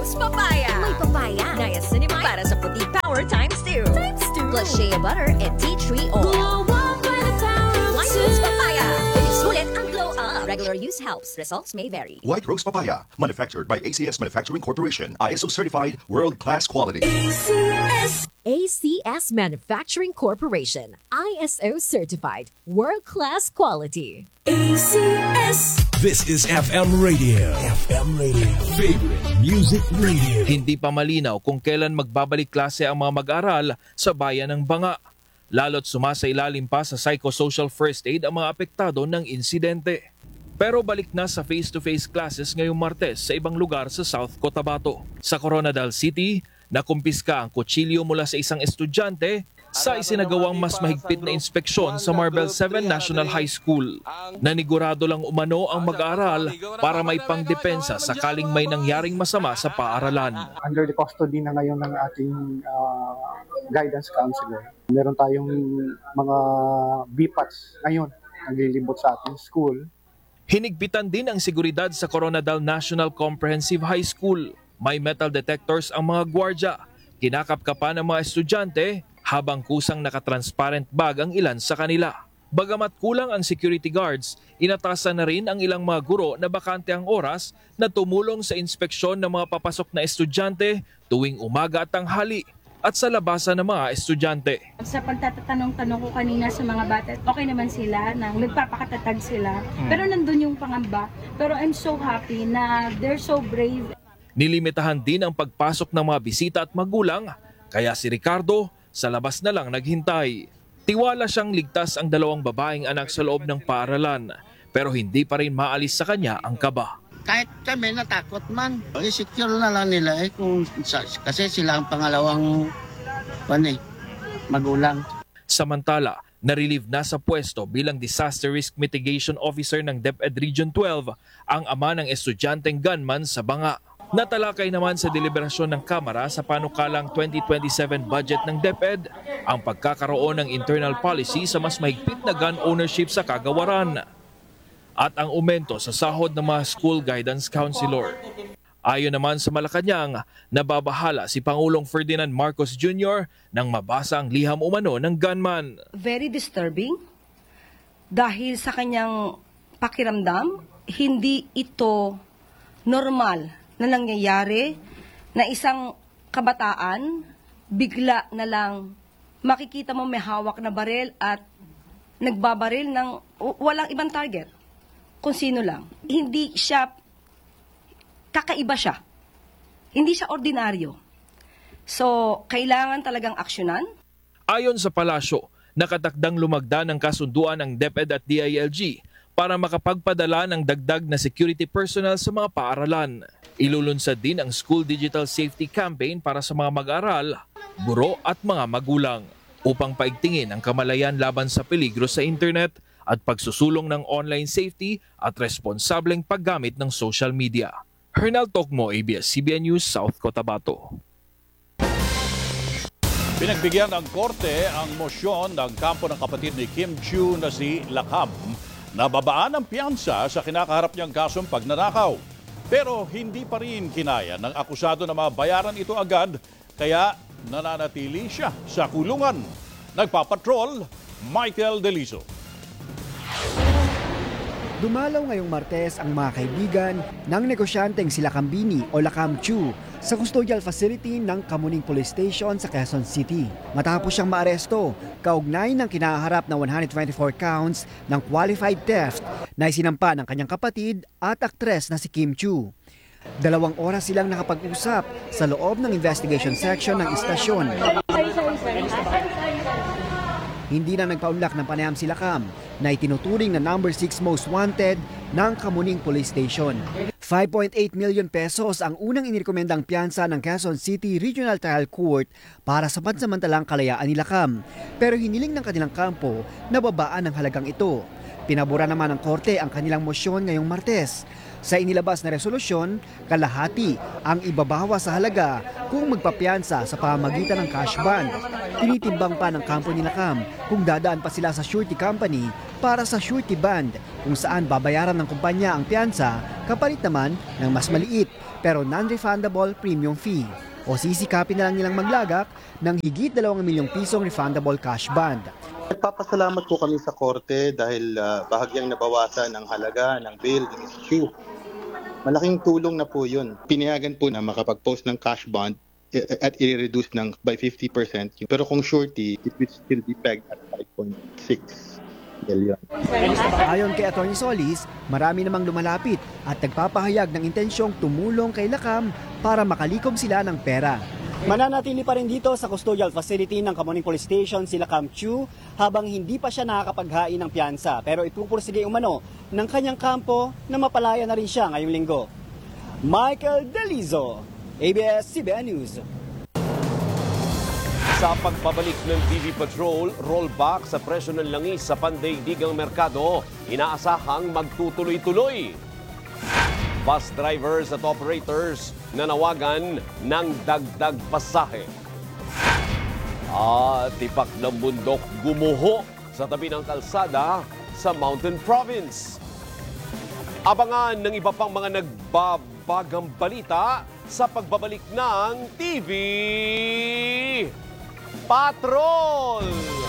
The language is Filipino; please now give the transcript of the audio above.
Rose Papaya. May papaya. Niacinamide para sa puti power times 2. Plus shea butter and tea tree oil. White Rose Papaya. Sulit ang glow up. Regular use helps. Results may vary. White Rose Papaya, manufactured by ACS Manufacturing Corporation, ISO certified, world-class quality. ACS Manufacturing Corporation, ISO certified, world-class quality. This is FM Radio. FM Radio. Favorite Music Radio. Hindi pa malinaw kung kailan magbabalik klase ang mga mag-aaral sa bayan ng Banga. Lalo't sumasailalim pa sa psychosocial first aid ang mga apektado ng insidente. Pero balik na sa face-to-face classes ngayong Martes sa ibang lugar sa South Cotabato. Sa Coronadal City, nakumpiska ang kutsilyo mula sa isang estudyante sa isinagawang mas mahigpit na inspeksyon sa Marbel 7 National High School. Nanigurado lang umano ang mag-aaral para may pangdepensa sakaling may nangyaring masama sa paaralan. Under the custody na ngayon ng ating guidance counselor. Meron tayong mga BPATs ngayon naglilibot sa ating school. Hinigpitan din ang seguridad sa Coronadal National Comprehensive High School. May metal detectors ang mga gwardya. Kinakapkapan ang mga estudyante habang kusang nakatransparent bag ang ilan sa kanila. Bagamat kulang ang security guards, inatasan na rin ang ilang mga guro na bakante ang oras na tumulong sa inspeksyon ng mga papasok na estudyante tuwing umaga at tanghali at sa labasan ng mga estudyante. Sa pagtatanong-tanong ko kanina sa mga bata, okay naman sila, nagpapakatatag sila, pero nandun yung pangamba. Pero I'm so happy na they're so brave. Nilimitahan din ang pagpasok ng mga bisita at magulang, kaya si Ricardo sa labas na lang naghintay. Tiwala siyang ligtas ang dalawang babaeng anak sa loob ng paaralan, pero hindi pa rin maalis sa kanya ang kaba. Kahit kami natakot man, i-secure na lang nila kasi sila ang pangalawang magulang. Samantala, na-relieve na sa pwesto bilang Disaster Risk Mitigation Officer ng DepEd Region 12 ang ama ng estudyanteng gunman sa Banga. Natalakay naman sa deliberasyon ng Kamara sa panukalang 2027 budget ng DepEd ang pagkakaroon ng internal policy sa mas mahigpit na gun ownership sa kagawaran at ang aumento sa sahod ng mga school guidance counselor. Ayon naman sa Malacanang, nababahala si Pangulong Ferdinand Marcos Jr. nang mabasa ang liham umano ng gunman. Very disturbing dahil sa kanyang pakiramdam, hindi ito normal na nangyayari na isang kabataan bigla na lang makikita mo may hawak na baril at nagbabaril ng walang ibang target. Kung sino lang. Hindi siya, kakaiba siya. Hindi siya ordinaryo. So, kailangan talagang aksyonan. Ayon sa palasyo, nakatakdang lumagda ng kasunduan ng DepEd at DILG para makapagpadala ng dagdag na security personnel sa mga paaralan. Ilulunsad din ang School Digital Safety Campaign para sa mga mag-aaral, guro at mga magulang upang paigtingin ang kamalayan laban sa peligro sa internet at pagsusulong ng online safety at responsableng paggamit ng social media. Hernal Tokmo, ABS-CBN News, South Cotabato. Pinagbigyan ng korte ang mosyon ng kampo ng kapatid ni Kim Chiu na si Lakham na babaan ang piyansa sa kinakaharap niyang kasong pagnanakaw. Pero hindi pa rin kinaya ng akusado na mabayaran ito agad kaya nananatili siya sa kulungan. Nagpapatrol, Michael Deliso. Dumalaw ngayong Martes ang mga kaibigan ng negosyanteng sila Kambini o Lakham Chiu sa custodial facility ng Kamuning Police Station sa Quezon City. Matapos siyang maaresto, kaugnay ng kinaharap na 124 counts ng qualified theft na isinampa ng kanyang kapatid at aktres na si Kim Chiu. 2 oras silang nakapag-usap sa loob ng investigation section ng istasyon. Hindi na nagpaunlak ng panayam si Lakham na itinuturing na number 6 most wanted ng Kamuning Police Station. 5.8 million pesos ang unang inirekomendang piyansa ng Quezon City Regional Trial Court para sa pansamantalang kalayaan ni Lakham. Pero hiniling ng kanilang kampo na babaan ang halagang ito. Pinabura naman ng korte ang kanilang mosyon ngayong Martes. Sa inilabas na resolusyon, kalahati ang ibabawa sa halaga kung magpapiyansa sa pamamagitan ng cash bond. Tinitimbang pa ng kampo ni Lakham kung dadaan pa sila sa surety company para sa surety bond kung saan babayaran ng kumpanya ang piyansa kapalit naman ng mas maliit pero non-refundable premium fee. O sisikapin na lang nilang maglagak ng higit 2 milyong pisong refundable cash bond. Nagpapasalamat po kami sa korte dahil bahagyang nabawasan ang halaga ng bail ng issue. Malaking tulong na po yun. Pinayagan po na makapag-post ng cash bond at i-reduce ng by 50%. Pero kung surety, it will still be pegged at 5.6 million. Ayon kay Atty. Solis, marami namang lumalapit at nagpapahayag ng intensyong tumulong kay Lakam para makalikom sila ng pera. Mananatili pa rin dito sa custodial facility ng Kamuning Police Station si Lakam Chu habang hindi pa siya nakakapaghain ng piyansa. Pero ipupursige umano ng kanyang kampo na mapalaya na rin siya ngayong linggo. Michael Delizo, ABS-CBN News. Sa pagbabalik ng TV Patrol, rollback sa presyo ng langis sa pandaigdigang merkado, inaasahang magtutuloy-tuloy. Bus drivers at operators nanawagan ng dagdag pasahe. At tipak ng bundok gumuho sa tabi ng kalsada sa Mountain Province. Abangan ng iba pang mga nagbabagang balita sa pagbabalik ng TV Patrol!